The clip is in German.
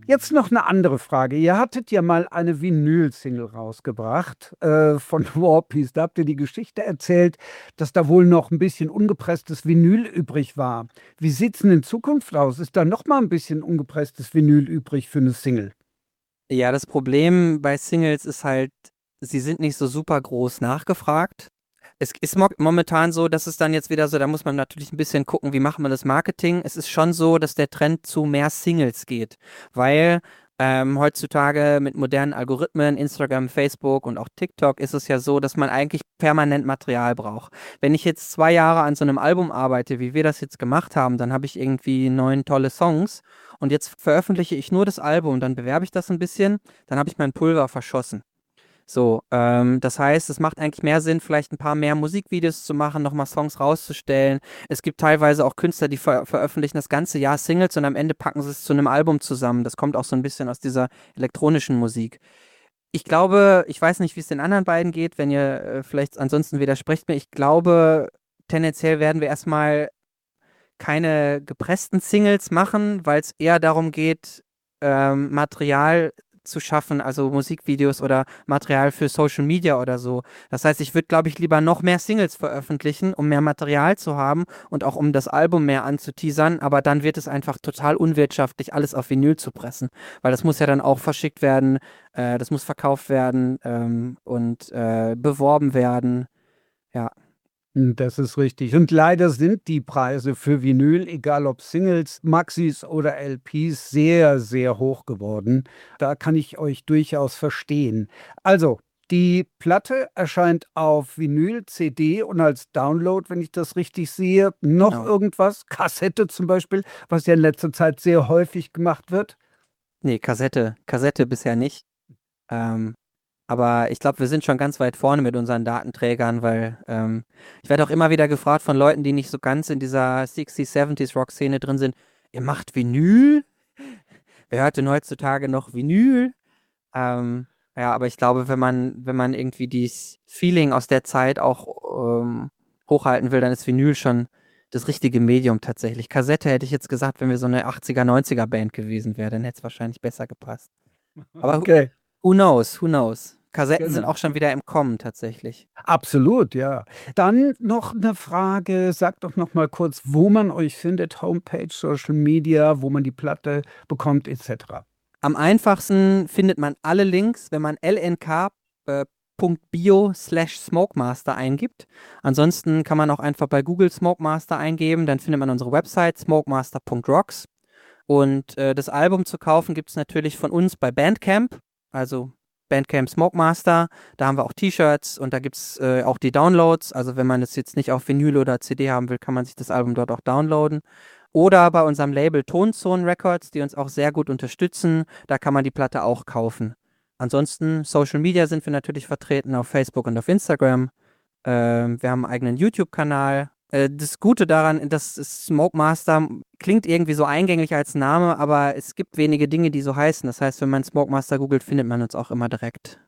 Jetzt noch eine andere Frage. Ihr hattet ja mal eine Vinyl-Single rausgebracht von War Peace. Da habt ihr die Geschichte erzählt, dass da wohl noch ein bisschen ungepresstes Vinyl übrig war. Wie sieht's denn in Zukunft aus? Ist da noch mal ein bisschen ungepresstes Vinyl übrig für eine Single? Ja, das Problem bei Singles ist halt, sie sind nicht so super groß nachgefragt. Es ist momentan so, dass es dann jetzt wieder so, da muss man natürlich ein bisschen gucken, wie macht man das Marketing. Es ist schon so, dass der Trend zu mehr Singles geht, weil heutzutage mit modernen Algorithmen, Instagram, Facebook und auch TikTok ist es ja so, dass man eigentlich permanent Material braucht. Wenn ich jetzt 2 Jahre an so einem Album arbeite, wie wir das jetzt gemacht haben, dann habe ich irgendwie 9 tolle Songs und jetzt veröffentliche ich nur das Album, dann bewerbe ich das ein bisschen, dann habe ich mein Pulver verschossen. So, das heißt, es macht eigentlich mehr Sinn, vielleicht ein paar mehr Musikvideos zu machen, nochmal Songs rauszustellen. Es gibt teilweise auch Künstler, die veröffentlichen das ganze Jahr Singles und am Ende packen sie es zu einem Album zusammen. Das kommt auch so ein bisschen aus dieser elektronischen Musik. Ich glaube, ich weiß nicht, wie es den anderen beiden geht, wenn ihr vielleicht ansonsten widersprecht mir. Ich glaube, tendenziell werden wir erstmal keine gepressten Singles machen, weil es eher darum geht, Material zu schaffen, also Musikvideos oder Material für Social Media oder so. Das heißt, ich würde, glaube ich, lieber noch mehr Singles veröffentlichen, um mehr Material zu haben und auch um das Album mehr anzuteasern, aber dann wird es einfach total unwirtschaftlich, alles auf Vinyl zu pressen, weil das muss ja dann auch verschickt werden, das muss verkauft werden und beworben werden. Ja. Das ist richtig. Und leider sind die Preise für Vinyl, egal ob Singles, Maxis oder LPs, sehr, sehr hoch geworden. Da kann ich euch durchaus verstehen. Also, die Platte erscheint auf Vinyl, CD und als Download, wenn ich das richtig sehe. Noch Genau. irgendwas? Kassette zum Beispiel, was ja in letzter Zeit sehr häufig gemacht wird. Nee, Kassette bisher nicht. Ähm, aber ich glaube, wir sind schon ganz weit vorne mit unseren Datenträgern, weil ich werde auch immer wieder gefragt von Leuten, die nicht so ganz in dieser 60s, 70s Rock-Szene drin sind, ihr macht Vinyl? Wer hört denn heutzutage noch Vinyl? Ähm, ja, aber ich glaube, wenn man irgendwie dieses Feeling aus der Zeit auch hochhalten will, dann ist Vinyl schon das richtige Medium tatsächlich. Kassette hätte ich jetzt gesagt, wenn wir so eine 80er, 90er Band gewesen wären, dann hätte es wahrscheinlich besser gepasst. Aber Okay, who knows, who knows? Kassetten sind genau. auch schon wieder im Kommen tatsächlich. Absolut, ja. Dann noch eine Frage. Sagt doch noch mal kurz, wo man euch findet, Homepage, Social Media, wo man die Platte bekommt, etc. Am einfachsten findet man alle Links, wenn man lnk.bio/smokemaster eingibt. Ansonsten kann man auch einfach bei Google Smokemaster eingeben, dann findet man unsere Website smokemaster.rocks. Und das Album zu kaufen gibt es natürlich von uns bei Bandcamp, also Bandcamp Smokemaster. Da haben wir auch T-Shirts und da gibt es auch die Downloads. Also wenn man das jetzt nicht auf Vinyl oder CD haben will, kann man sich das Album dort auch downloaden. Oder bei unserem Label Tonzone Records, die uns auch sehr gut unterstützen. Da kann man die Platte auch kaufen. Ansonsten, Social Media sind wir natürlich vertreten auf Facebook und auf Instagram. Wir haben einen eigenen YouTube-Kanal. Das Gute daran, dass Smoke Master klingt irgendwie so eingängig als Name, aber es gibt wenige Dinge, die so heißen. Das heißt, wenn man Smoke Master googelt, findet man uns auch immer direkt.